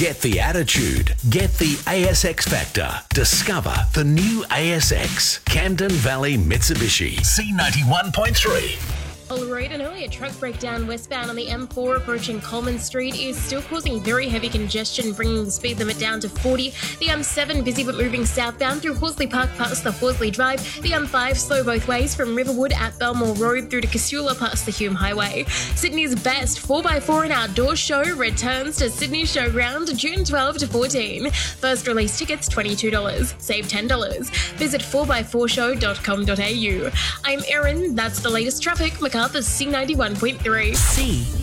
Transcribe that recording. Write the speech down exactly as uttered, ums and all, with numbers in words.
Get the attitude. Get the A S X factor. Discover the new A S X. Camden Valley Mitsubishi. C ninety-one point three. Road, an earlier truck breakdown westbound on the M four approaching Coleman Street is still causing very heavy congestion, bringing the speed limit down to forty. The M seven busy but moving southbound through Horsley Park past the Horsley Drive. The M five slow both ways from Riverwood at Belmore Road through to Casula past the Hume Highway. Sydney's best four by four and outdoor show returns to Sydney Showground June twelfth to fourteen. First release tickets twenty-two dollars. Save ten dollars. Visit four by four show dot com dot a u. I'm Erin. That's the latest traffic. MacArthur's C ninety-one point three. C